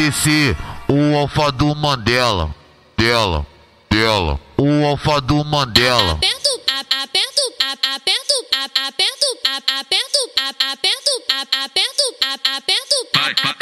parecer o alfa do Mandela. Dela. O alfa do Mandela. Aperto, aperto, aperto, aperto, aperto, aperto, aperto, aperto, aperto.